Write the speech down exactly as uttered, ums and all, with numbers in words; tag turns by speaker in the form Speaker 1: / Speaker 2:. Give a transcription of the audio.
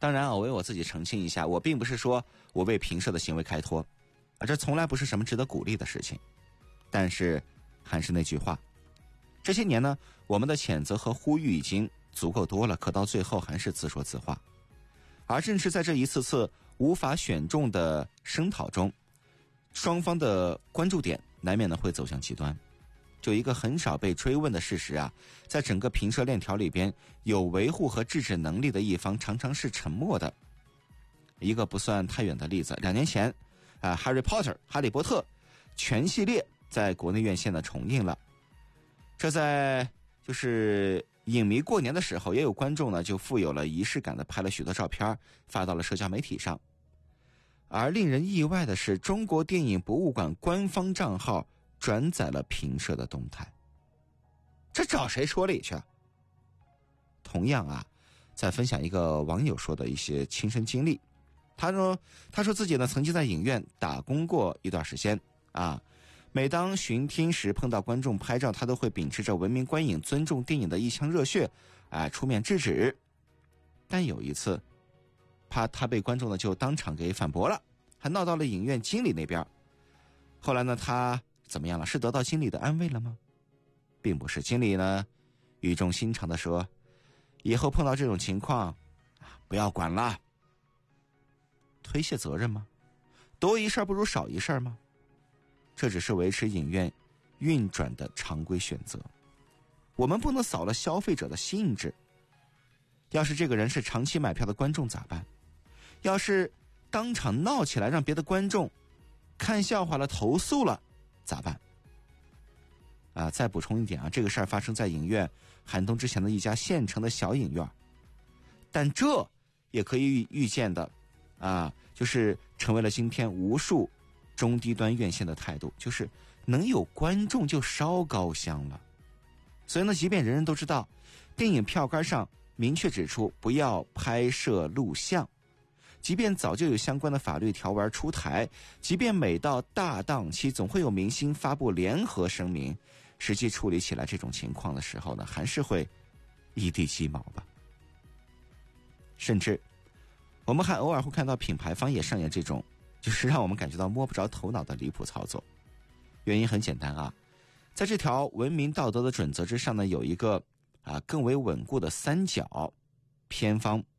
Speaker 1: 当然啊，我为我自己澄清一下，我并不是说我为评社的行为开脱，啊，这从来不是什么值得鼓励的事情。但是还是那句话，这些年呢，我们的谴责和呼吁已经足够多了，可到最后还是自说自话。而正是在这一次次无法选中的声讨中，双方的关注点难免呢会走向极端。就一个很少被追问的事实啊，在整个评社链条里边，有维护和制止能力的一方常常是沉默的。一个不算太远的例子，两年前啊，《Harry Potter》哈利波特全系列在国内院线呢重映了。这在就是影迷过年的时候，也有观众呢就富有了仪式感的拍了许多照片发到了社交媒体上。而令人意外的是，中国电影博物馆官方账号转载了评社的动态，这找谁说理去啊？同样啊，再分享一个网友说的一些亲身经历。他说他说自己呢曾经在影院打工过一段时间啊，每当巡厅时碰到观众拍照，他都会秉持着文明观影、尊重电影的一腔热血啊出面制止。但有一次怕他被观众呢就当场给反驳了，还闹到了影院经理那边。后来呢他怎么样了？是得到经理的安慰了吗？并不是。经理呢语重心长地说，以后碰到这种情况不要管了。推卸责任吗？多一事不如少一事吗？这只是维持影院运转的常规选择。我们不能扫了消费者的兴致。要是这个人是长期买票的观众咋办？要是当场闹起来让别的观众看笑话了投诉了咋办？啊，再补充一点啊，这个事儿发生在影院寒冬之前的一家县城的小影院，但这也可以预预见的啊，就是成为了今天无数中低端院线的态度，就是能有观众就烧高香了。所以呢，即便人人都知道电影票杆上明确指出不要拍摄录像，即便早就有相关的法律条文出台，即便每到大档期总会有明星发布联合声明，实际处理起来这种情况的时候呢，还是会一地鸡毛吧。甚至我们还偶尔会看到品牌方也上演这种就是让我们感觉到摸不着头脑的离谱操作。原因很简单啊，在这条文明道德的准则之上呢，有一个啊更为稳固的三角，片方、